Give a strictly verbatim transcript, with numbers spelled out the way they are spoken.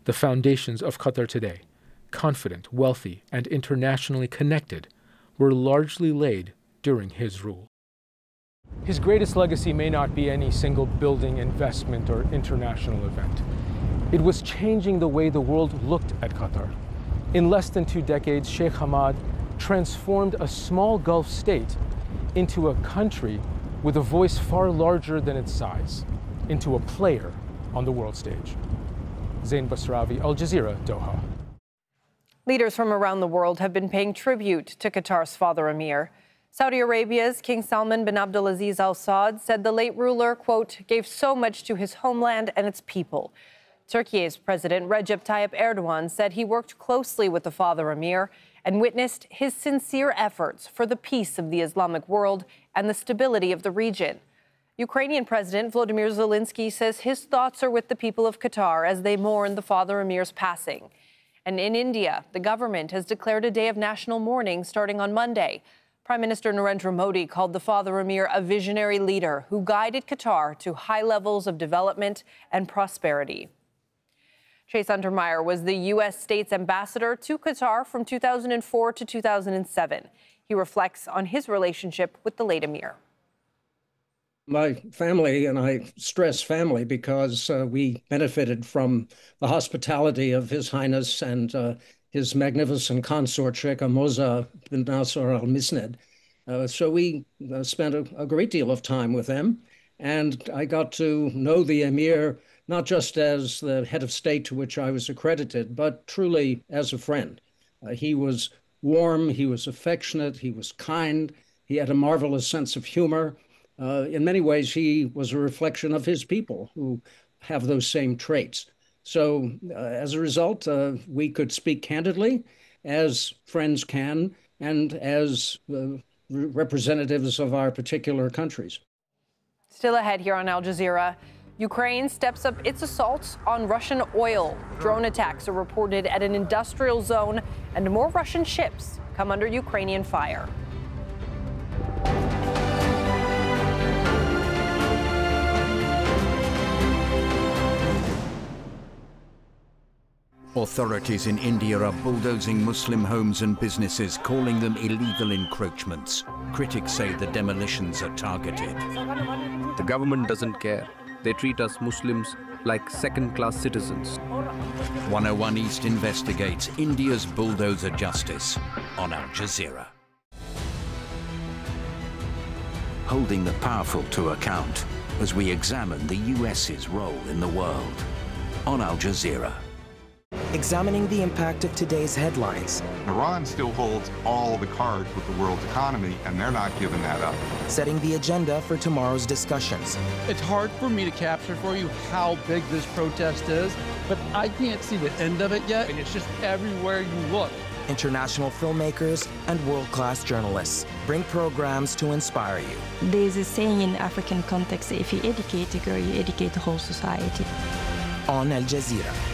The foundations of Qatar today, confident, wealthy, and internationally connected, were largely laid during his rule. His greatest legacy may not be any single building, investment, or international event. It was changing the way the world looked at Qatar. In less than two decades, Sheikh Hamad transformed a small Gulf state into a country with a voice far larger than its size, into a player on the world stage. Zain Basravi, Al Jazeera, Doha. Leaders from around the world have been paying tribute to Qatar's father Emir. Saudi Arabia's King Salman bin Abdulaziz Al Saud said the late ruler, quote, gave so much to his homeland and its people. Turkey's President Recep Tayyip Erdogan said he worked closely with the father Emir and witnessed his sincere efforts for the peace of the Islamic world and the stability of the region. Ukrainian President Volodymyr Zelensky says his thoughts are with the people of Qatar as they mourn the father Emir's passing. And in India, the government has declared a day of national mourning starting on Monday. Prime Minister Narendra Modi called the father Emir a visionary leader who guided Qatar to high levels of development and prosperity. Chase Untermeyer was the U S state's ambassador to Qatar from two thousand four to two thousand seven. He reflects on his relationship with the late Emir. My family, and I stress family because uh, we benefited from the hospitality of His Highness and uh, his magnificent consort, Sheikh Moza bin Nasser Al Misned. Uh, so we uh, spent a, a great deal of time with them. And I got to know the Emir not just as the head of state to which I was accredited, but truly as a friend. Uh, he was warm, he was affectionate, he was kind, he had a marvelous sense of humor. Uh, in many ways, he was a reflection of his people who have those same traits. So uh, as a result, uh, we could speak candidly, as friends can, and as uh, representatives of our particular countries. Still ahead here on Al Jazeera, Ukraine steps up its assaults on Russian oil. Drone attacks are reported at an industrial zone, and more Russian ships come under Ukrainian fire. Authorities in India are bulldozing Muslim homes and businesses, calling them illegal encroachments. Critics say the demolitions are targeted. The government doesn't care. They treat us Muslims like second-class citizens. one oh one East investigates India's bulldozer justice on Al Jazeera. Holding the powerful to account as we examine the U S's role in the world on Al Jazeera. Examining the impact of today's headlines. Iran still holds all the cards with the world's economy, and they're not giving that up. Setting the agenda for tomorrow's discussions. It's hard for me to capture for you how big this protest is, but I can't see the end of it yet, and it's just everywhere you look. International filmmakers and world-class journalists bring programs to inspire you. There's a saying in African context, if you educate a girl, you educate the whole society. On Al Jazeera.